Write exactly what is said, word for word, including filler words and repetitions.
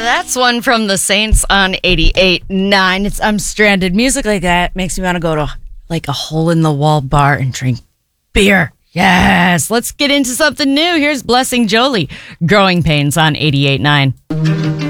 That's one from the Saints on eighty-eight point nine. It's I'm Stranded. Music like that makes me want to go to like a hole-in-the-wall bar and drink beer. Yes. Let's get into something new. Here's Blessing Jolie. Growing Pains on eighty-eight point nine.